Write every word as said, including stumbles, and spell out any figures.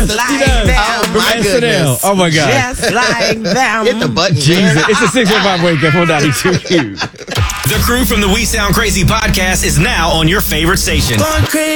like them. Oh, my S N L. goodness. Oh, my God. Just like them. Hit the button, Jesus. man. It's a six one five wake up on ninety-two Q. The crew from the We Sound Crazy podcast is now on your favorite station.